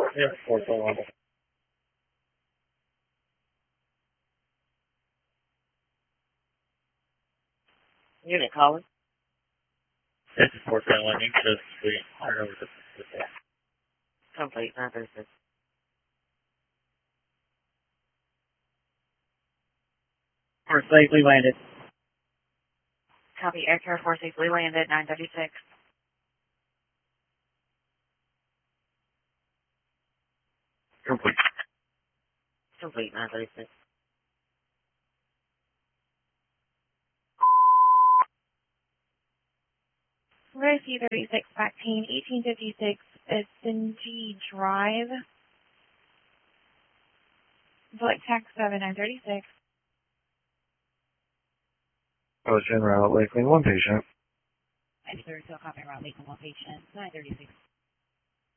Yes, 411. Unit calling. This is 411, just we are over the desk. Complete 936. We're safely landed. Copy, Air Care 4 safely landed, 936. Complete. Complete 936. Rosie 36, back team, 1856, Cindy Drive. Select tax 7936. Ocean Route, Lakeland, one patient. I still copy route, Lakeland, one patient, 936.